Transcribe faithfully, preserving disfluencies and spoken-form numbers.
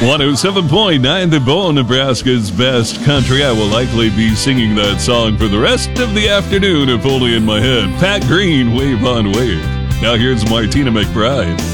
one oh seven point nine The Bull, Nebraska's best country. I will likely be singing that song for the rest of the afternoon, if only in my head. Pat Green, Wave on Wave. Now here's Martina McBride.